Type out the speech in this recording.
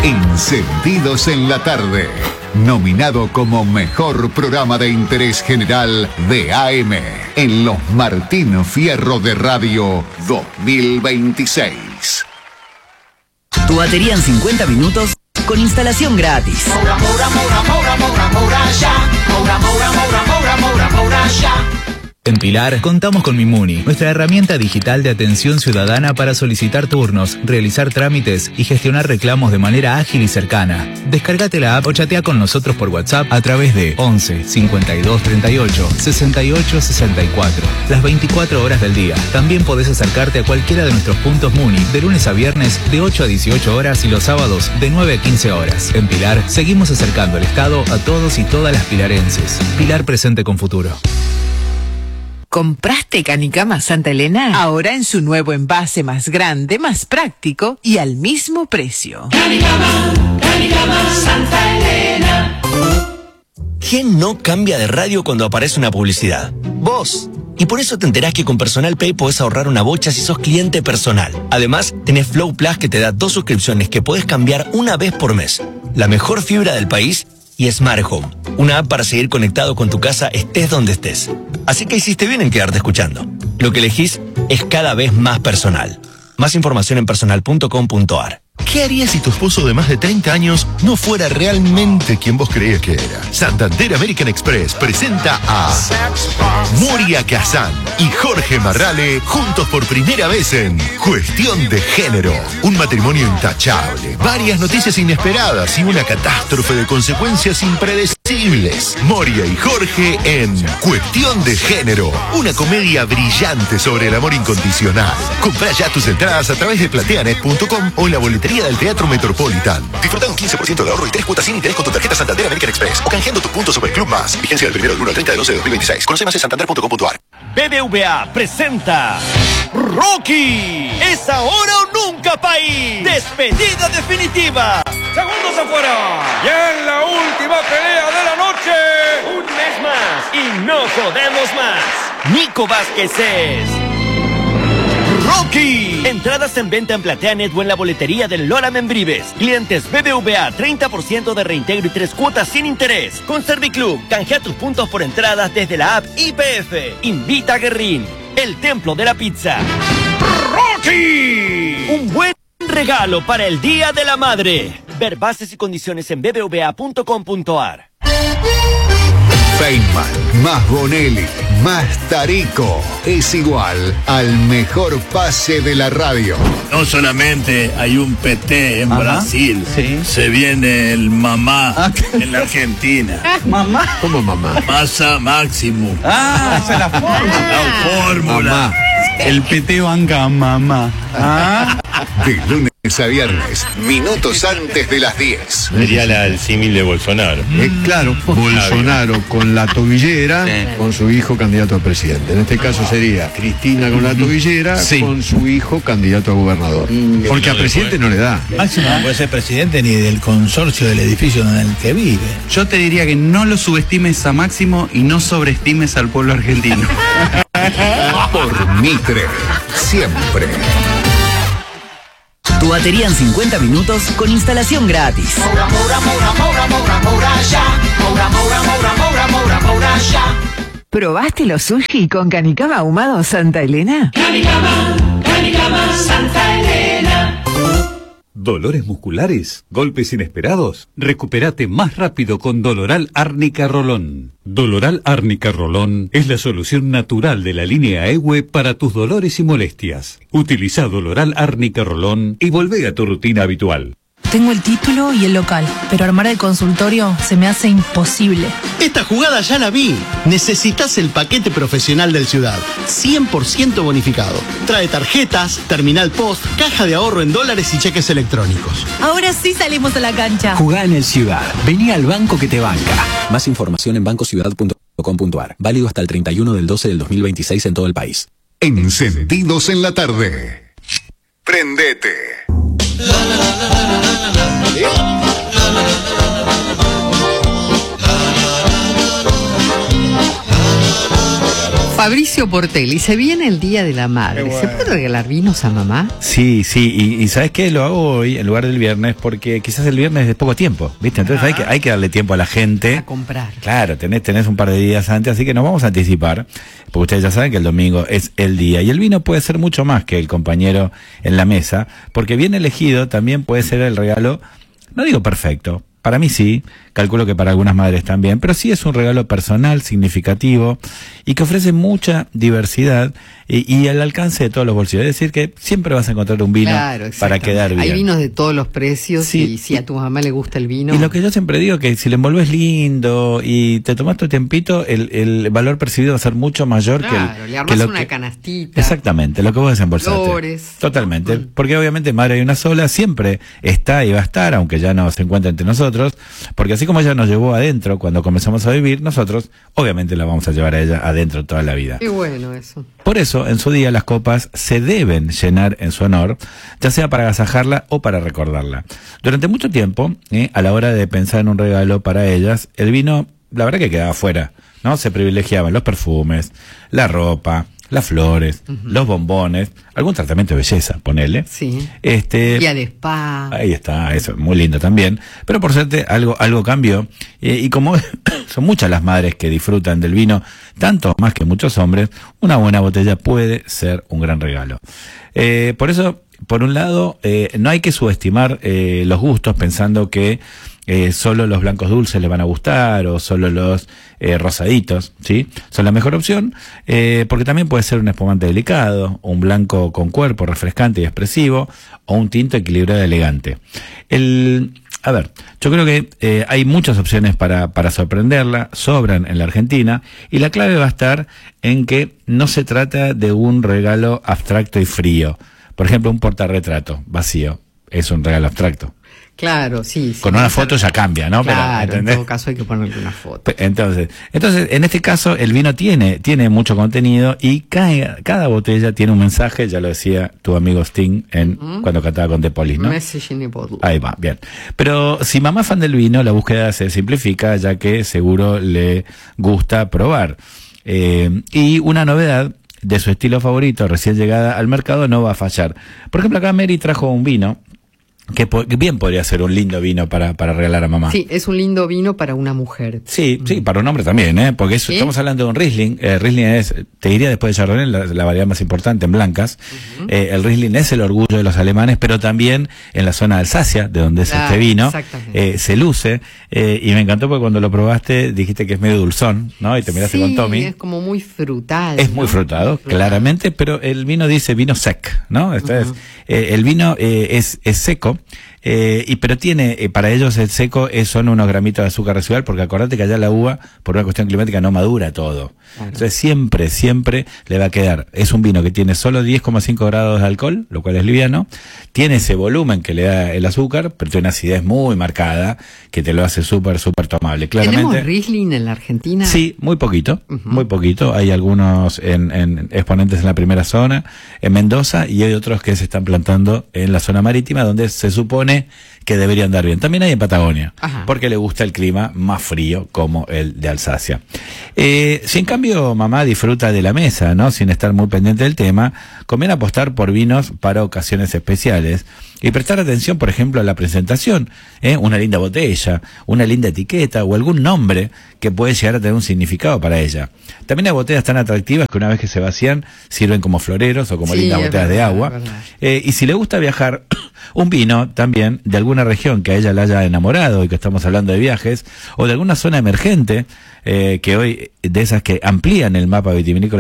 Encendidos en la tarde. Nominado como mejor programa de interés general de AM en los Martín Fierro de Radio 2026. Tu batería en 50 minutos con instalación gratis. Moura, moura, moura, moura, moura, moura, ya. Moura, moura, moura, moura, moura, moura, ya. En Pilar contamos con Mimuni, nuestra herramienta digital de atención ciudadana para solicitar turnos, realizar trámites y gestionar reclamos de manera ágil y cercana. Descárgate la app o chatea con nosotros por WhatsApp a través de 11 52 38 68 64. Las 24 horas del día. También podés acercarte a cualquiera de nuestros puntos Muni de lunes a viernes de 8 a 18 horas y los sábados de 9 a 15 horas. En Pilar seguimos acercando el Estado a todos y todas las pilarenses. Pilar presente con futuro. ¿Compraste Canicama Santa Elena? Ahora en su nuevo envase más grande, más práctico y al mismo precio. Canicama Santa Elena. ¿Quién no cambia de radio cuando aparece una publicidad? Vos. Y por eso te enterás que con Personal Pay podés ahorrar una bocha si sos cliente personal. Además, tenés Flow Plus que te da 2 suscripciones que podés cambiar una vez por mes. La mejor fibra del país y Smart Home, una app para seguir conectado con tu casa estés donde estés. Así que hiciste bien en quedarte escuchando. Lo que elegís es cada vez más personal. Más información en personal.com.ar. ¿Qué harías si tu esposo de más de 30 años no fuera realmente quien vos creías que era? Santander American Express presenta a Moria Kazan y Jorge Marrale juntos por primera vez en Cuestión de Género. Un matrimonio intachable, varias noticias inesperadas y una catástrofe de consecuencias impredecibles. Moria y Jorge en Cuestión de Género, una comedia brillante sobre el amor incondicional. Comprá ya tus entradas a través de plateanet.com o en la boletería del Teatro Metropolitan. Disfruta un 15% de ahorro y 3 cuotas sin interés con tu tarjeta Santander American Express o canjeando tus puntos sobre Club Más. Vigencia del 1 al 30 de 12 de 2026. Conoce más en santander.com.ar. BBVA presenta Rocky. Es ahora o nunca, país. Despedida definitiva. Segundos afuera. Y en la última pelea de la noche, un mes más y no jodemos más. Nico Vázquez es Rocky. Entradas en venta en PlateaNet o en la boletería del Lola Membrives. Clientes BBVA, 30% de reintegro y 3 cuotas sin interés. Con Serviclub, canjea tus puntos por entradas desde la app IPF. Invita a Guerrín, el templo de la pizza. ¡Rocky! Un buen regalo para el Día de la Madre. Ver bases y condiciones en bbva.com.ar. Feynman, más Bonelli, más Tarico, es igual al mejor pase de la radio. No solamente hay un PT en Brasil, ¿sí? Se viene el mamá en la Argentina. ¿Mamá? ¿Cómo mamá? Massa Máximo. Esa es la fórmula. La fórmula. Mamá. El PT banca a mamá. De lunes a viernes, minutos antes de las 10. Sería el símil de Bolsonaro. Claro, Bolsonaro con la tobillera, con su hijo candidato a presidente. En este caso sería Cristina con la tobillera, con su hijo candidato a gobernador. Porque a presidente no le da. Máximo no puede ser presidente ni del consorcio del edificio en el que vive. Yo te diría que no lo subestimes a Máximo y no sobreestimes al pueblo argentino. Por Mitre, siempre. Tu batería en 50 minutos con instalación gratis. Moura, moura, moura, moura, moura, moura, ya. Moura, moura, moura, moura, moura, moura, ya. ¿Probaste los sushi con Canicama ahumado Santa Elena? Canicama Santa Elena. ¿Dolores musculares? ¿Golpes inesperados? Recupérate más rápido con Doloral Árnica Rolón. Doloral Árnica Rolón es la solución natural de la línea EWE para tus dolores y molestias. Utiliza Doloral Árnica Rolón y volvé a tu rutina habitual. Tengo el título y el local, pero armar el consultorio se me hace imposible. Esta jugada ya la vi. Necesitas el paquete profesional del Ciudad. 100% bonificado. Trae tarjetas, terminal post, caja de ahorro en dólares y cheques electrónicos. Ahora sí salimos a la cancha. Jugá en el Ciudad. Vení al banco que te banca. Más información en bancociudad.com.ar. Válido hasta el 31 del 12 del 2026 en todo el país. Encendidos en la tarde. Prendete. Fabricio Portelli, se viene el Día de la Madre. Bueno. ¿Se puede regalar vinos a mamá? Sí, y ¿sabes qué? Lo hago hoy en lugar del viernes porque quizás el viernes es poco tiempo, ¿viste? Entonces hay que darle tiempo a la gente. A comprar. Claro, tenés un par de días antes, así que nos vamos a anticipar, porque ustedes ya saben que el domingo es el día. Y el vino puede ser mucho más que el compañero en la mesa, porque bien elegido también puede ser el regalo, no digo perfecto, para mí sí, calculo que para algunas madres también, pero sí es un regalo personal, significativo y que ofrece mucha diversidad y al alcance de todos los bolsillos. Es decir, que siempre vas a encontrar un vino para quedar bien. Hay vinos de todos los precios, sí. Y si a tu mamá le gusta el vino. Y lo que yo siempre digo que si le envolves lindo y te tomas tu tiempito, el valor percibido va a ser mucho mayor le armas una canastita. Exactamente, lo que vos desembolsaste. Flores. Totalmente, porque obviamente madre hay una sola, siempre está y va a estar, aunque ya no se encuentra entre nosotros, porque así como ella nos llevó adentro cuando comenzamos a vivir, nosotros obviamente la vamos a llevar a ella adentro toda la vida. Qué bueno eso. Por eso, en su día, las copas se deben llenar en su honor, ya sea para agasajarla o para recordarla. Durante mucho tiempo, a la hora de pensar en un regalo para ellas, el vino, la verdad que quedaba fuera, ¿no? Se privilegiaban los perfumes, la ropa, las flores, los bombones, algún tratamiento de belleza, ponele. Sí. Día de spa. Ahí está, eso, muy lindo también. Pero por suerte algo cambió. Y como son muchas las madres que disfrutan del vino, tanto más que muchos hombres, una buena botella puede ser un gran regalo. Por eso, por un lado, no hay que subestimar los gustos pensando que solo los blancos dulces le van a gustar o solo los rosaditos, ¿sí? Son la mejor opción, porque también puede ser un espumante delicado, un blanco con cuerpo refrescante y expresivo, o un tinto equilibrado y elegante. A ver, yo creo que hay muchas opciones para sorprenderla, sobran en la Argentina, y la clave va a estar en que no se trata de un regalo abstracto y frío. Por ejemplo, un portarretrato vacío es un regalo abstracto. Claro, sí. Con una foto ya cambia, ¿no? Claro, pero, en todo caso hay que ponerle una foto. Entonces, en este caso, el vino tiene mucho contenido y cada botella tiene un mensaje, ya lo decía tu amigo Sting cuando cantaba con The Police, ¿no? Message in a bottle. Ahí va, bien. Pero si mamá es fan del vino, la búsqueda se simplifica, ya que seguro le gusta probar. Y una novedad de su estilo favorito, recién llegada al mercado, no va a fallar. Por ejemplo, acá Mary trajo un vino que bien podría ser un lindo vino para regalar a mamá. Sí, es un lindo vino para una mujer. Sí, para un hombre también, porque estamos hablando de un Riesling. Riesling es, te diría después de Chardonnay, la variedad más importante en blancas. El Riesling es el orgullo de los alemanes, pero también en la zona de Alsacia, de donde es este vino, se luce. Y me encantó porque cuando lo probaste dijiste que es medio dulzón, ¿no? Y te miraste con Tommy. Es como muy frutal. Es muy frutado, claramente, pero el vino dice vino sec, ¿no? El vino es seco. Pero tiene, para ellos el seco son unos gramitos de azúcar residual, porque acordate que allá la uva, por una cuestión climática, no madura todo. Claro. Entonces siempre le va a quedar. Es un vino que tiene solo 10,5 grados de alcohol, lo cual es liviano. Tiene ese volumen que le da el azúcar, pero tiene una acidez muy marcada, que te lo hace súper tomable. Claramente. ¿Tenemos Riesling en la Argentina? Sí, muy poquito, muy poquito. Hay algunos en exponentes en la primera zona, en Mendoza, y hay otros que se están plantando en la zona marítima, donde se supone que debería andar bien. También hay en Patagonia, porque le gusta el clima más frío como el de Alsacia. Si en cambio mamá disfruta de la mesa, ¿no? Sin estar muy pendiente del tema, conviene apostar por vinos para ocasiones especiales y prestar atención, por ejemplo, a la presentación, una linda botella, una linda etiqueta o algún nombre que puede llegar a tener un significado para ella. También hay botellas tan atractivas que una vez que se vacían sirven como floreros o como lindas botellas de agua. Y si le gusta viajar, un vino también de alguna región que a ella la haya enamorado, y que estamos hablando de viajes, o de alguna zona emergente, que hoy de esas que amplían el mapa vitivinícola